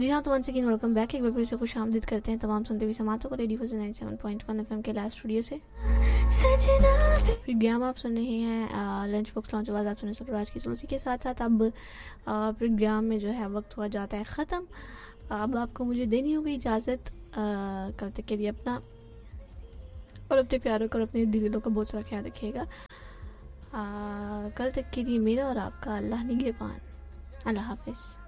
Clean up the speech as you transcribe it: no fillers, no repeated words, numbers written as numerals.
जी हाँ, तो once again welcome back. एक बार फिर से खुशामदीद करते हैं तमाम सुनते हुए समातों को रेडियो 97.1 एफएम के लाइव स्टूडियो से। प्रोग्राम आप सुन रहे हैं लंच बॉक्स लॉन्च आवाज़ आप सुन सरफराज की सुलूसी के साथ साथ। अब प्रोग्राम में जो है वक्त हुआ जाता है ख़त्म। अब आपको मुझे देनी होगी इजाज़त। कल तक के लिए अपना और अपने प्यारों का और अपने दिलों का बहुत सारा ख्याल रखिएगा। कल तक के लिए मेरा और आपका अल्लाह निगहबान। अल्लाह हाफिज़।